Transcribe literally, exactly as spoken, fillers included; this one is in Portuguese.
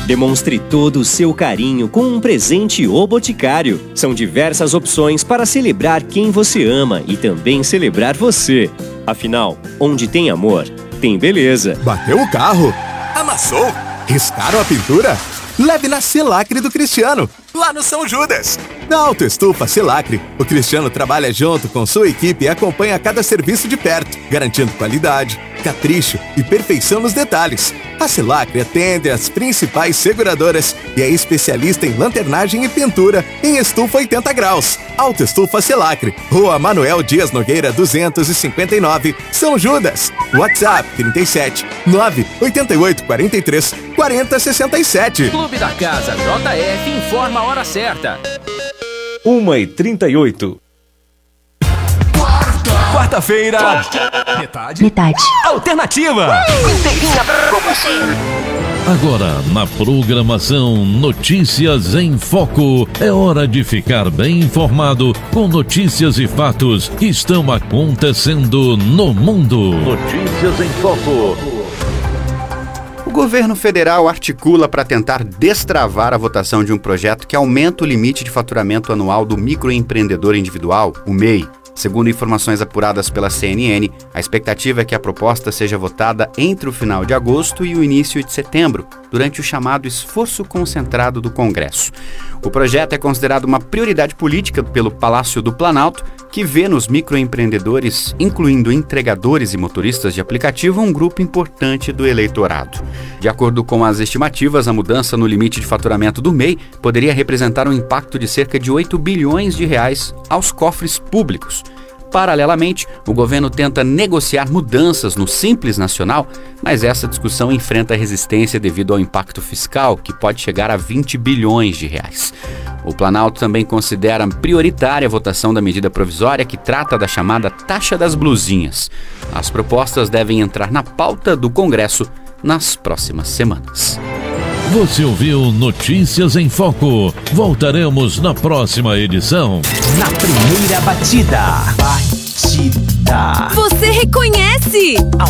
Demonstre todo o seu carinho com um presente O Boticário. São diversas opções para celebrar quem você ama e também celebrar você. Afinal, onde tem amor, tem beleza. Bateu o carro? Amassou? Riscaram a pintura? Leve na Selacre do Cristiano, lá no São Judas. Na Autoestufa Selacre, o Cristiano trabalha junto com sua equipe e acompanha cada serviço de perto, garantindo qualidade, capricho e perfeição nos detalhes. A Selacre atende as principais seguradoras e é especialista em lanternagem e pintura em estufa oitenta graus. Autoestufa Selacre, Rua Manuel Dias Nogueira duzentos e cinquenta e nove, São Judas. WhatsApp trinta e sete, nove oito oito quatro três, quatro zero seis sete. Clube da Casa J F informa a hora certa. uma e trinta e oito. Quarta-feira. Metade. Metade. Alternativa. Inteirinha pra você. Agora, na programação Notícias em Foco, é hora de ficar bem informado com notícias e fatos que estão acontecendo no mundo. Notícias em Foco. O governo federal articula para tentar destravar a votação de um projeto que aumenta o limite de faturamento anual do microempreendedor individual, o M E I. Segundo informações apuradas pela C N N, a expectativa é que a proposta seja votada entre o final de agosto e o início de setembro, durante o chamado esforço concentrado do Congresso. O projeto é considerado uma prioridade política pelo Palácio do Planalto, que vê nos microempreendedores, incluindo entregadores e motoristas de aplicativo, um grupo importante do eleitorado. De acordo com as estimativas, a mudança no limite de faturamento do M E I poderia representar um impacto de cerca de oito bilhões de reais aos cofres públicos. Paralelamente, o governo tenta negociar mudanças no Simples Nacional, mas essa discussão enfrenta resistência devido ao impacto fiscal, que pode chegar a vinte bilhões de reais. O Planalto também considera prioritária a votação da medida provisória que trata da chamada taxa das blusinhas. As propostas devem entrar na pauta do Congresso nas próximas semanas. Você ouviu Notícias em Foco. Voltaremos na próxima edição. Na primeira batida. Batida. Você reconhece?